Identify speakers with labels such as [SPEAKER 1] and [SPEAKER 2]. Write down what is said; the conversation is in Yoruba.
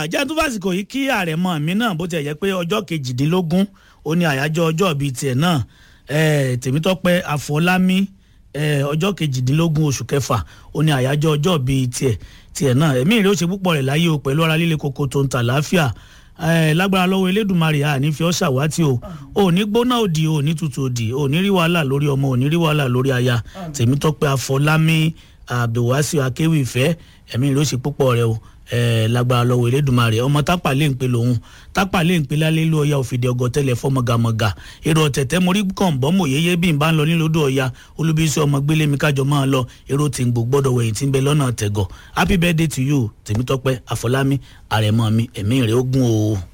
[SPEAKER 1] jẹ́ tó fàsìkò yìí kí àrẹ̀mọ mi náà bó ti yẹ pé ọjọ́ 18 ó ní àyájọ́ ọjọ́ bíi tiẹ̀ náà Tèmítọ́pẹ́ Àfọlámí ọjọ́ 18 oṣù kẹfà ó ní àyájọ́ ọjọ́ bíi tiẹ̀ náà ẹ̀mí rẹ̀ ó ṣe púpọ̀ rẹ̀ láyé o pẹ̀lú ara líle koko tó ń ta láàfíà lágbára lọ́wọ́ Elédùmarè àní fi ọ́ ṣàwátì o ò ní gbóná òdì ò ní tutù òdì ò ní rí wàhálà lórí ọmọ ò ní rí wàhálà lórí aya Tèmítọ́pẹ́ Àfọlámí Abdulwasiu Akéwì ìfẹ́ ẹ̀mí rẹ̀ ó ṣe púpọ̀ rẹ̀ o lágbára lọ́wọ́ Elédùmarè ọmọ tápà lè ń pe lòun tápà lè ń pe lálé ló ọya òfìdí ọgọ́tẹ́lẹ̀ fọmọgàmọ̀gà èrò ọ̀tẹ̀tẹ̀ morí kàn bọ́mọ̀ yéyé bí n bá ń lọ nílòdò ọya olúbísí ọmọ gbélé mi kájọ máa lọ èrò tí ń gbò gbọ́dọ̀ wẹ̀yìn tí ń bẹ lọ́nà tẹ̀gọ̀ happy birthday to you Tèmítọ́pẹ́ Àfọlámí àrẹ̀mọ mi ẹ̀mí rẹ̀ ó gùn o.